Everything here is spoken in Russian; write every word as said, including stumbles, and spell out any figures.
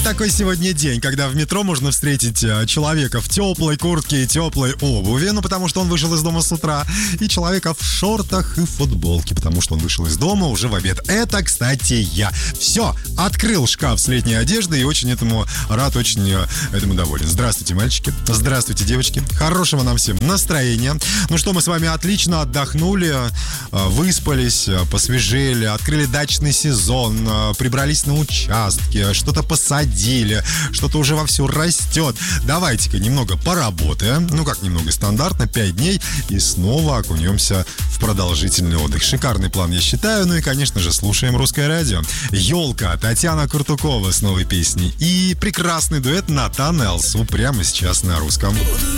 такой сегодня день, когда в метро можно встретить человека в теплой куртке и теплой обуви, ну потому что он вышел из дома с утра, и человека в шортах и футболке, потому что он вышел из дома уже в обед. Это, кстати, я. Все, открыл шкаф с летней одеждой и очень этому рад, очень этому доволен. Здравствуйте, мальчики. Здравствуйте, девочки. Хорошего нам всем настроения. Ну что, мы с вами отлично отдохнули, выспались, посвежели, открыли дачный сезон, прибрались на участке, что-то посадили, что-то уже вовсю растет. Давайте-ка немного поработаем. Ну как немного, стандартно, пять дней, и снова окунемся в продолжительный отдых. Шикарный план, я считаю. Ну и, конечно же, слушаем русское радио. «Елка», Татьяна Куртукова с новой песней и прекрасный дуэт Натан и Алсу прямо сейчас на русском.